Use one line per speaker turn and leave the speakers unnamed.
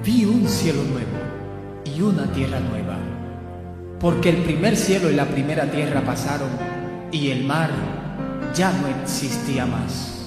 Vi un cielo nuevo y una tierra nueva, porque el primer cielo y la primera tierra pasaron, y el mar ya no existía más.